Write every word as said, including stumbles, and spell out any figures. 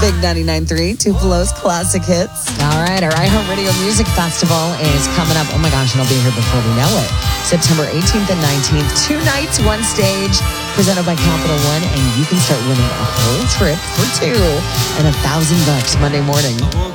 Big ninety-nine point three, Tupelo's classic hits. All right, our iHeartRadio Music Festival is coming up. Oh my gosh, it'll be here before we know it. September eighteenth and nineteenth. Two nights, one stage, presented by Capital One, and you can start winning a whole trip for two and a thousand bucks Monday morning.